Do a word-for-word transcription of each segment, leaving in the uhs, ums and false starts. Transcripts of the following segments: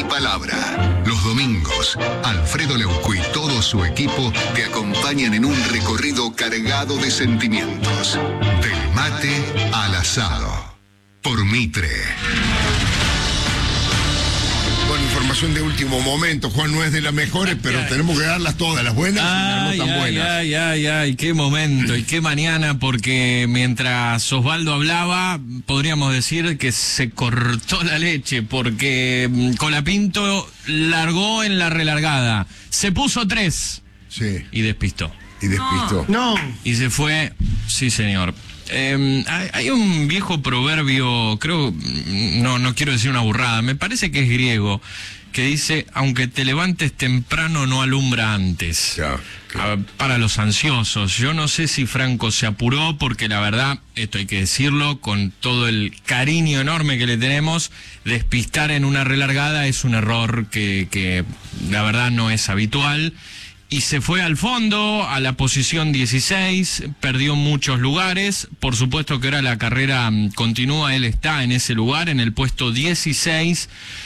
Mi Palabra. Los domingos, Alfredo Leuco y todo su equipo te acompañan en un recorrido cargado de sentimientos. Del mate al asado. Por Mitre. Con información de último momento, Juan, no es de las mejores, pero ay, tenemos que darlas todas, las buenas ay, y las no tan ay, buenas. Ay, ay, ay, qué momento y qué mañana, porque mientras Osvaldo hablaba, podríamos decir que se cortó la leche, porque Colapinto largó en la relargada, se puso tres sí. y despistó. Y despistó. No. Y se fue, sí señor. Eh, hay, hay un viejo proverbio, creo, no, no quiero decir una burrada, me parece que es griego, que dice, aunque te levantes temprano no alumbra antes. Ya, claro. Ah, para los ansiosos. Yo no sé si Franco se apuró, porque la verdad, esto hay que decirlo, con todo el cariño enorme que le tenemos, despistar en una relargada es un error que, que la verdad no es habitual. Y se fue al fondo, a la posición dieciséis, perdió muchos lugares. Por supuesto que ahora la carrera continúa, él está en ese lugar, en el puesto dieciséis.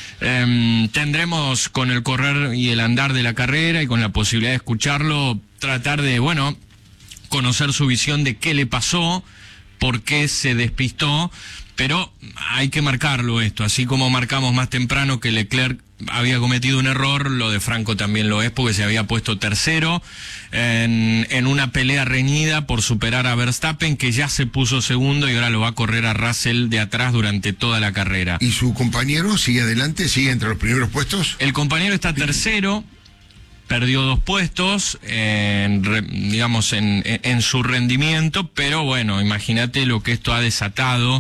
Eh, tendremos con el correr y el andar de la carrera y con la posibilidad de escucharlo, tratar de, bueno, conocer su visión de qué le pasó, por qué se despistó. Pero hay que marcarlo esto, así como marcamos más temprano que Leclerc había cometido un error, lo de Franco también lo es, porque se había puesto tercero en, en una pelea reñida por superar a Verstappen, que ya se puso segundo y ahora lo va a correr a Russell de atrás durante toda la carrera. ¿Y su compañero sigue adelante, sigue entre los primeros puestos? El compañero está tercero, perdió dos puestos, en, digamos, en, en su rendimiento, pero bueno, imagínate lo que esto ha desatado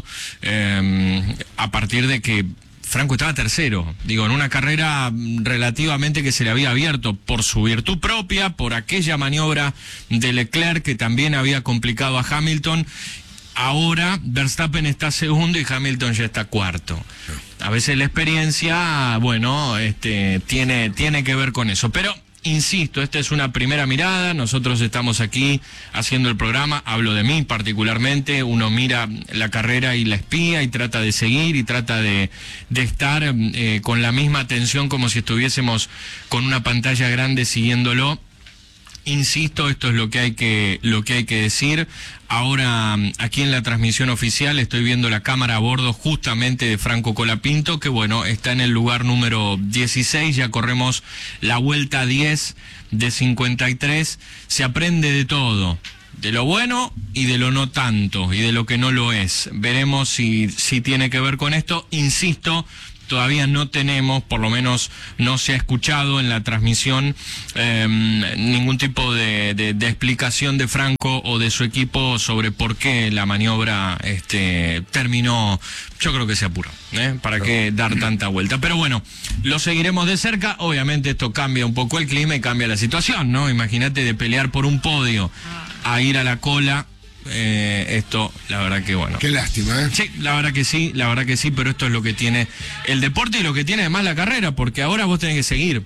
eh, a partir de que Franco estaba tercero, digo, en una carrera relativamente que se le había abierto por su virtud propia, por aquella maniobra de Leclerc que también había complicado a Hamilton. Ahora Verstappen está segundo y Hamilton ya está cuarto. A veces la experiencia, bueno, este, tiene, tiene que ver con eso, pero insisto, esta es una primera mirada, nosotros estamos aquí haciendo el programa, hablo de mí particularmente, uno mira la carrera y la espía y trata de seguir y trata de, de estar eh, con la misma atención como si estuviésemos con una pantalla grande siguiéndolo. Insisto, esto es lo que hay que lo que hay que decir. Ahora, aquí en la transmisión oficial estoy viendo la cámara a bordo justamente de Franco Colapinto, que bueno, está en el lugar número dieciséis, ya corremos la vuelta diez de cincuenta y tres. Se aprende de todo, de lo bueno y de lo no tanto, y de lo que no lo es. Veremos si, si tiene que ver con esto. Insisto, todavía no tenemos, por lo menos no se ha escuchado en la transmisión eh, ningún tipo de, de, de explicación de Franco o de su equipo sobre por qué la maniobra este, terminó. Yo creo que se apuró, ¿eh? ¿Para qué dar tanta vuelta? Pero bueno, lo seguiremos de cerca. Obviamente esto cambia un poco el clima y cambia la situación, ¿no? Imagínate de pelear por un podio a ir a la cola. Eh, esto, la verdad que bueno. Qué lástima, ¿eh? Sí, la verdad que sí, la verdad que sí, pero esto es lo que tiene el deporte y lo que tiene además la carrera, porque ahora vos tenés que seguir.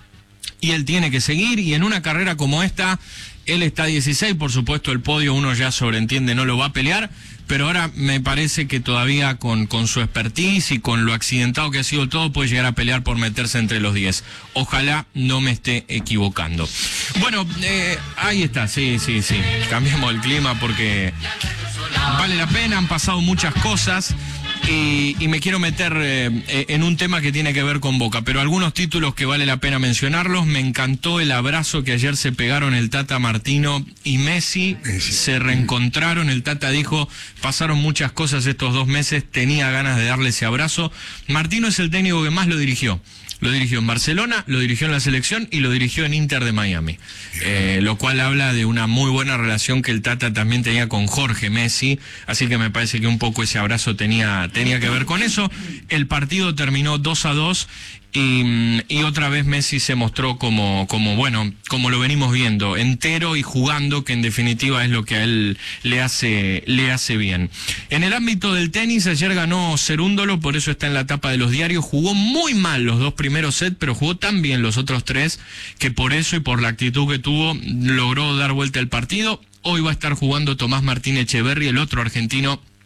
Y él tiene que seguir, y en una carrera como esta, él está dieciséis, por supuesto el podio uno ya sobreentiende, no lo va a pelear, pero ahora me parece que todavía con, con su expertise y con lo accidentado que ha sido todo, puede llegar a pelear por meterse entre los diez. Ojalá no me esté equivocando. Bueno, eh, ahí está, sí, sí, sí. Cambiemos el clima porque vale la pena, han pasado muchas cosas. Y, y me quiero meter eh, en un tema que tiene que ver con Boca, pero algunos títulos que vale la pena mencionarlos. Me encantó el abrazo que ayer se pegaron el Tata Martino y Messi, se reencontraron. El Tata dijo, pasaron muchas cosas estos dos meses, tenía ganas de darle ese abrazo. Martino es el técnico que más lo dirigió. Lo dirigió en Barcelona, lo dirigió en la selección y lo dirigió en Inter de Miami. Eh, lo cual habla de una muy buena relación que el Tata también tenía con Jorge Messi. Así que me parece que un poco ese abrazo tenía, tenía que ver con eso. El partido terminó dos a dos y, y otra vez Messi se mostró como, como, bueno, como lo venimos viendo, entero y jugando, que en definitiva es lo que a él le hace, le hace bien. En el ámbito del tenis, ayer ganó Cerúndolo, por eso está en la tapa de los diarios. Jugó muy mal los dos primeros sets, pero jugó tan bien los otros tres, que por eso y por la actitud que tuvo, logró dar vuelta el partido. Hoy va a estar jugando Tomás Martín Echeverry, el otro argentino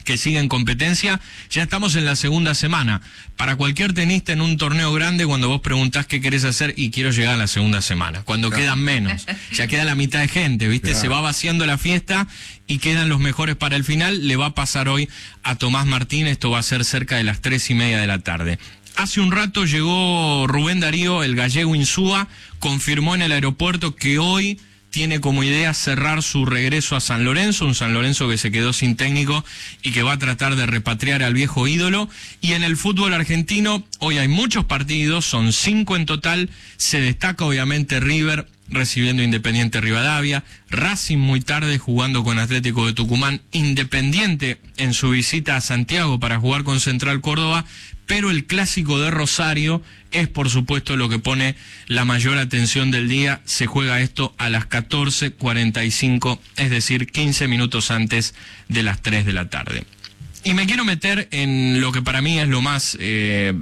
que sigue en competencia. Ya estamos en la segunda semana. Para cualquier tenista en un torneo grande, cuando vos preguntás qué querés hacer, y quiero llegar a la segunda semana, cuando claro. quedan menos, ya queda la mitad de gente, ¿viste? Claro. Se va vaciando la fiesta y quedan los mejores para el final. Le va a pasar hoy a Tomás Martín, esto va a ser cerca de las tres y media de la tarde. Hace un rato llegó Rubén Darío, el gallego Insúa, confirmó en el aeropuerto que hoy tiene como idea cerrar su regreso a San Lorenzo, un San Lorenzo que se quedó sin técnico y que va a tratar de repatriar al viejo ídolo. Y en el fútbol argentino, hoy hay muchos partidos, son cinco en total, se destaca obviamente River recibiendo Independiente Rivadavia, Racing muy tarde jugando con Atlético de Tucumán, Independiente en su visita a Santiago para jugar con Central Córdoba, pero el clásico de Rosario es por supuesto lo que pone la mayor atención del día. Se juega esto a las catorce cuarenta y cinco, es decir, quince minutos antes de las tres de la tarde. Y me quiero meter en lo que para mí es lo más eh,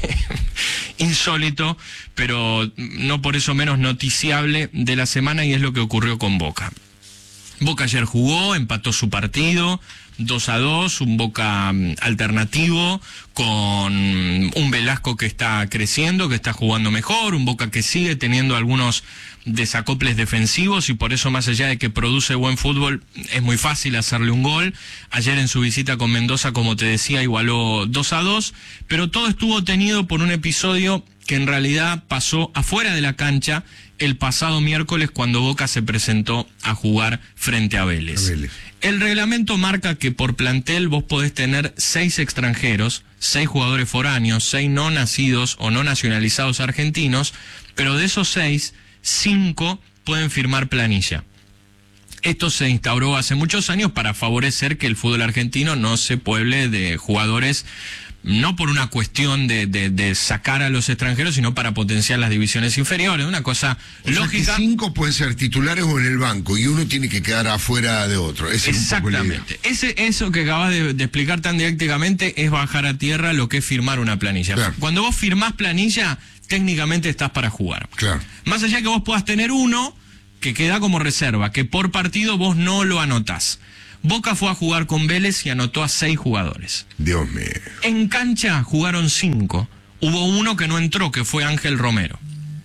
insólito, pero no por eso menos noticiable de la semana, y es lo que ocurrió con Boca. Boca ayer jugó, empató su partido dos a dos, un Boca alternativo, con un Velasco que está creciendo, que está jugando mejor, un Boca que sigue teniendo algunos desacoples defensivos, y por eso, más allá de que produce buen fútbol, es muy fácil hacerle un gol. Ayer en su visita con Mendoza, como te decía, igualó dos a dos, pero todo estuvo tenido por un episodio que en realidad pasó afuera de la cancha el pasado miércoles, cuando Boca se presentó a jugar frente a Vélez. A Vélez. El reglamento marca que por plantel vos podés tener seis extranjeros, seis jugadores foráneos, seis no nacidos o no nacionalizados argentinos, pero de esos seis, cinco pueden firmar planilla. Esto se instauró hace muchos años para favorecer que el fútbol argentino no se pueble de jugadores, no por una cuestión de, de, de sacar a los extranjeros, sino para potenciar las divisiones inferiores, una cosa o lógica. Sea que cinco pueden ser titulares o en el banco, y uno tiene que quedar afuera de otro. Ese Exactamente. Es Ese, eso que acabas de, de explicar tan didácticamente es bajar a tierra lo que es firmar una planilla. Claro. Cuando vos firmás planilla, técnicamente estás para jugar. Claro. Más allá que vos puedas tener uno que queda como reserva, que por partido vos no lo anotás. Boca fue a jugar con Vélez y anotó a seis jugadores. Dios mío. En cancha jugaron cinco. Hubo uno que no entró, que fue Ángel Romero.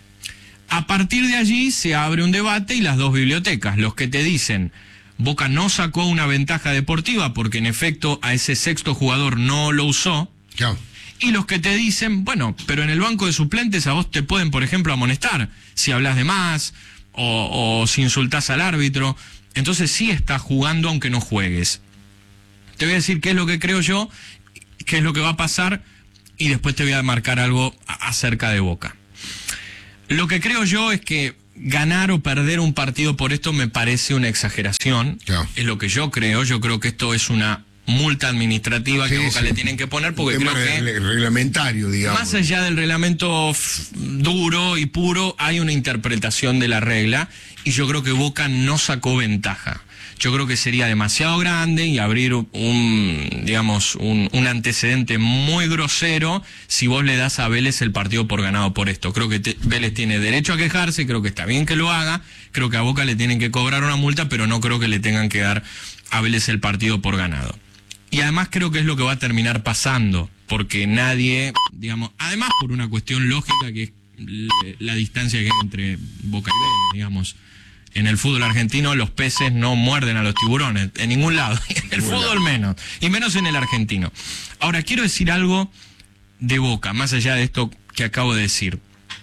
A partir de allí se abre un debate y las dos bibliotecas. Los que te dicen, Boca no sacó una ventaja deportiva porque en efecto a ese sexto jugador no lo usó. Claro. Y los que te dicen, bueno, pero en el banco de suplentes a vos te pueden, por ejemplo, amonestar si hablas de más o, o si insultás al árbitro. Entonces sí estás jugando aunque no juegues. Te voy a decir qué es lo que creo yo, qué es lo que va a pasar, y después te voy a marcar algo acerca de Boca. Lo que creo yo es que ganar o perder un partido por esto me parece una exageración. Yeah. Es lo que yo creo. Yo creo que esto es una multa administrativa sí, que a Boca sí. le tienen que poner, porque creo que reglamentario, digamos. Más allá del reglamento duro y puro, hay una interpretación de la regla, y yo creo que Boca no sacó ventaja. Yo creo que sería demasiado grande y abrir un, digamos, un, un antecedente muy grosero si vos le das a Vélez el partido por ganado por esto. Creo que te, Vélez tiene derecho a quejarse, creo que está bien que lo haga, creo que a Boca le tienen que cobrar una multa, pero no creo que le tengan que dar a Vélez el partido por ganado. Y además creo que es lo que va a terminar pasando, porque nadie, digamos, además por una cuestión lógica que es la distancia que hay entre Boca y Vélez, digamos. En el fútbol argentino los peces no muerden a los tiburones, en ningún lado, en el fútbol menos, y menos en el argentino. Ahora, quiero decir algo de Boca, más allá de esto que acabo de decir.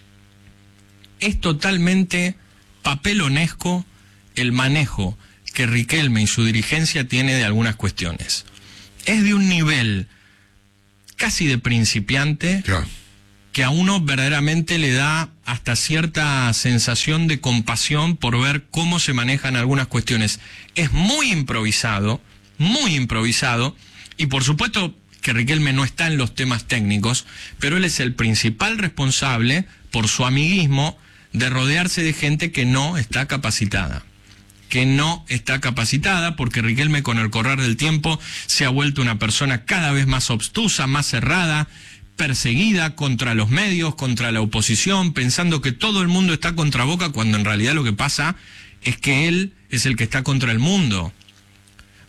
Es totalmente papelonesco el manejo que Riquelme y su dirigencia tiene de algunas cuestiones. Es de un nivel casi de principiante, claro, que a uno verdaderamente le da hasta cierta sensación de compasión por ver cómo se manejan algunas cuestiones. Es muy improvisado, muy improvisado, y por supuesto que Riquelme no está en los temas técnicos, pero él es el principal responsable, por su amiguismo, de rodearse de gente que no está capacitada. que no está capacitada, porque Riquelme con el correr del tiempo se ha vuelto una persona cada vez más obstusa, más cerrada, perseguida contra los medios, contra la oposición, pensando que todo el mundo está contra Boca, cuando en realidad lo que pasa es que él es el que está contra el mundo.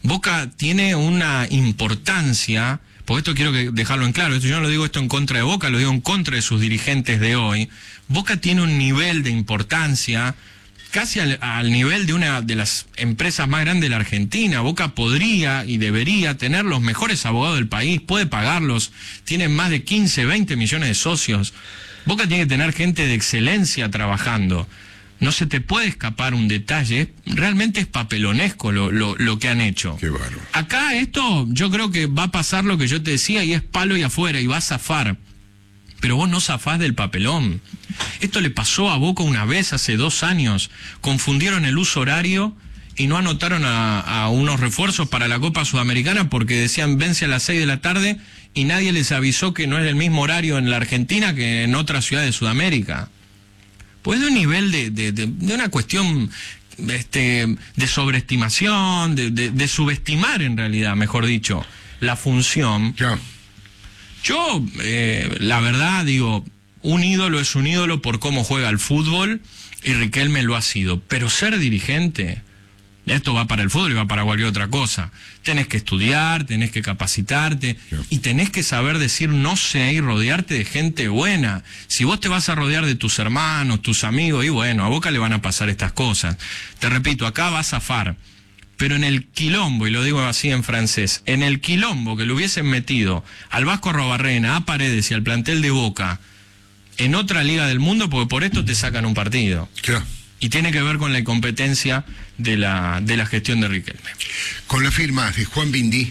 Boca tiene una importancia, porque esto quiero que dejarlo en claro, esto yo no lo digo esto en contra de Boca, lo digo en contra de sus dirigentes de hoy. Boca tiene un nivel de importancia casi al, al nivel de una de las empresas más grandes de la Argentina. Boca podría y debería tener los mejores abogados del país, puede pagarlos, tiene más de quince, veinte millones de socios. Boca tiene que tener gente de excelencia trabajando. No se te puede escapar un detalle, realmente es papelonesco lo, lo, lo que han hecho. Qué bárbaro. Acá esto, yo creo que va a pasar lo que yo te decía, y es palo y afuera, y va a zafar. Pero vos no zafás del papelón. Esto le pasó a Boca una vez hace dos años. Confundieron el uso horario y no anotaron a, a unos refuerzos para la Copa Sudamericana porque decían vence a las seis de la tarde y nadie les avisó que no es el mismo horario en la Argentina que en otras ciudades de Sudamérica. Pues de un nivel de, de, de, de una cuestión este, de sobreestimación, de, de, de subestimar en realidad, mejor dicho, la función. Ya. Yo, eh, la verdad, digo, un ídolo es un ídolo por cómo juega al fútbol, y Riquelme lo ha sido. Pero ser dirigente, esto va para el fútbol y va para cualquier otra cosa. Tenés que estudiar, tenés que capacitarte, sí. Y tenés que saber decir no sé y rodearte de gente buena. Si vos te vas a rodear de tus hermanos, tus amigos, y bueno, a Boca le van a pasar estas cosas. Te repito, acá va a zafar. Pero en el quilombo, y lo digo así en francés, en el quilombo que le hubiesen metido al Vasco Arrobarrena, a Paredes y al plantel de Boca en otra liga del mundo, porque por esto te sacan un partido. Claro. Y tiene que ver con la incompetencia de la, de la gestión de Riquelme. Con la firma de Juan Bindi.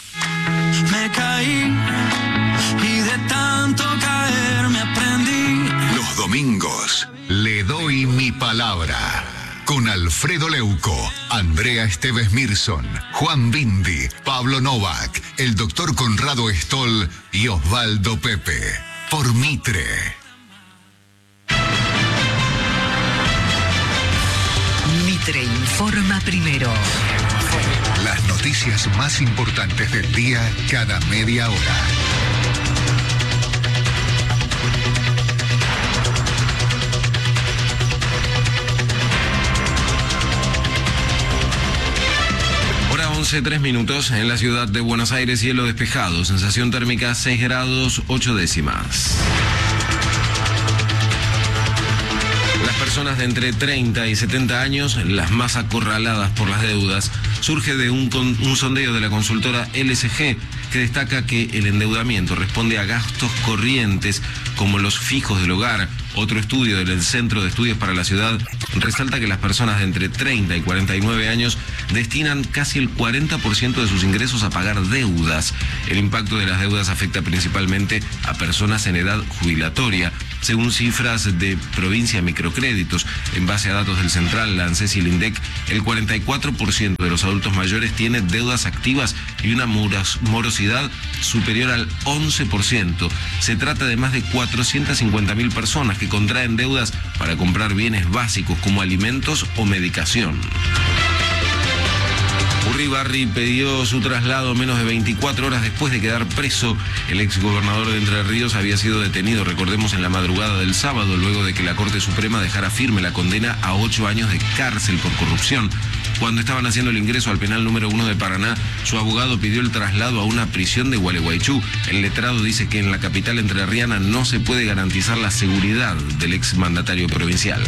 Me caí y de tanto caer me aprendí. Los domingos le doy mi palabra. Con Alfredo Leuco, Andrea Esteves Mirson, Juan Bindi, Pablo Novak, el doctor Conrado Stoll y Osvaldo Pepe. Por Mitre. Mitre informa primero. Las noticias más importantes del día cada media hora. once, tres minutos en la ciudad de Buenos Aires, cielo despejado, sensación térmica seis grados ocho décimas. Las personas de entre treinta y setenta años, las más acorraladas por las deudas, surge de un, con, un sondeo de la consultora L S G que destaca que el endeudamiento responde a gastos corrientes como los fijos del hogar. Otro estudio del Centro de Estudios para la Ciudad resalta que las personas de entre treinta y cuarenta y nueve años destinan casi el cuarenta por ciento de sus ingresos a pagar deudas. El impacto de las deudas afecta principalmente a personas en edad jubilatoria. Según cifras de Provincia Microcréditos, en base a datos del Central, la ANSES y el INDEC, el cuarenta y cuatro por ciento de los adultos mayores tiene deudas activas y una moros- morosidad superior al once por ciento. Se trata de más de cuatrocientas cincuenta mil personas que contraen deudas para comprar bienes básicos como alimentos o medicación. Urribarri pidió su traslado menos de veinticuatro horas después de quedar preso. El exgobernador de Entre Ríos había sido detenido, recordemos, en la madrugada del sábado, luego de que la Corte Suprema dejara firme la condena a ocho años de cárcel por corrupción. Cuando estaban haciendo el ingreso al penal número uno de Paraná, su abogado pidió el traslado a una prisión de Gualeguaychú. El letrado dice que en la capital entrerriana no se puede garantizar la seguridad del exmandatario provincial.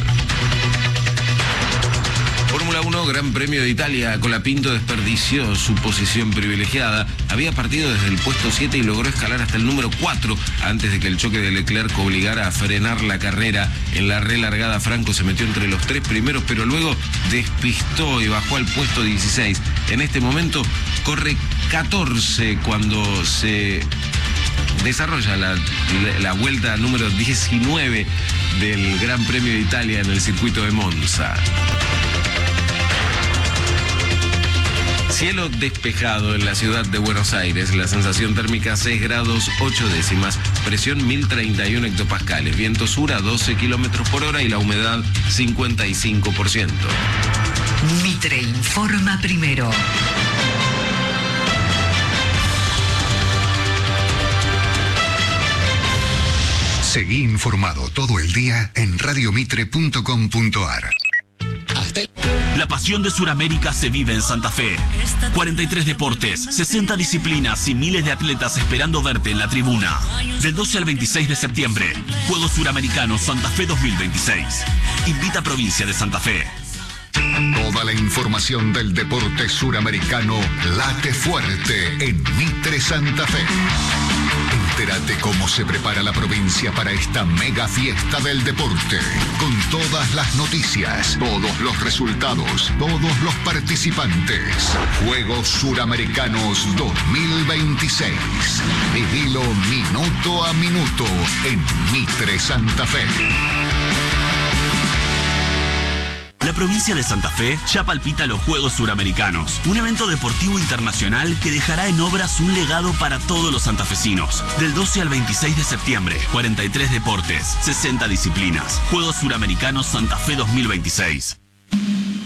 Fórmula uno, Gran Premio de Italia. Colapinto desperdició su posición privilegiada. Había partido desde el puesto siete y logró escalar hasta el número cuatro antes de que el choque de Leclerc obligara a frenar la carrera. En la relargada, Franco se metió entre los tres primeros, pero luego despistó y bajó al puesto dieciséis. En este momento corre catorce cuando se desarrolla la, la, la vuelta número diecinueve del Gran Premio de Italia en el circuito de Monza. Cielo despejado en la ciudad de Buenos Aires, la sensación térmica seis grados ocho décimas, presión mil treinta y uno hectopascales, viento sur a doce kilómetros por hora y la humedad cincuenta y cinco por ciento. Mitre informa primero. Seguí informado todo el día en radiomitre punto com punto ar. Hasta el... La pasión de Suramérica se vive en Santa Fe. cuarenta y tres deportes, sesenta disciplinas y miles de atletas esperando verte en la tribuna. Del doce al veintiséis de septiembre, Juegos Suramericanos Santa Fe dos mil veintiséis. Invita a Provincia de Santa Fe. Toda la información del deporte suramericano late fuerte en Mitre Santa Fe. Entérate cómo se prepara la provincia para esta mega fiesta del deporte, con todas las noticias, todos los resultados, todos los participantes. Juegos Suramericanos dos mil veintiséis. Vivilo minuto a minuto en Mitre Santa Fe. La provincia de Santa Fe ya palpita los Juegos Suramericanos, un evento deportivo internacional que dejará en obras un legado para todos los santafesinos. Del doce al veintiséis de septiembre, cuarenta y tres deportes, sesenta disciplinas. Juegos Suramericanos Santa Fe dos mil veintiséis.